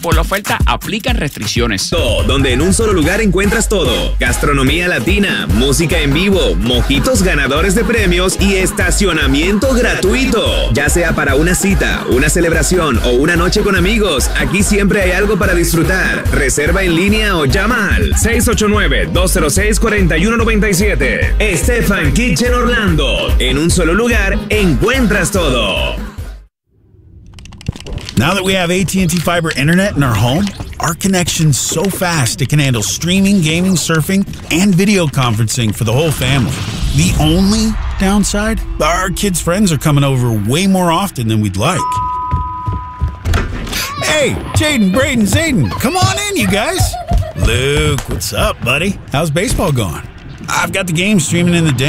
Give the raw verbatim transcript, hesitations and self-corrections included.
por la oferta aplican restricciones. Donde en un solo lugar encuentras todo: gastronomía latina, música en vivo, mojitos ganadores de premios y estacionamiento gratuito. Ya sea para una cita, una celebración o una noche con amigos, aquí siempre hay algo para disfrutar. Reserva en línea o llama al seis ocho nueve, dos cero seis, cuatro uno nueve siete. Estefan Kitchen Orlando. En un solo lugar encuentras todo. Now that we have A T and T Fiber Internet in our home, our connection's so fast it can handle streaming, gaming, surfing, and video conferencing for the whole family. The only downside? Our kids' friends are coming over way more often than we'd like. Hey, Jaden, Braden, Zayden, come on in, you guys. Luke, what's up, buddy? How's baseball going? I've got the game streaming in the day.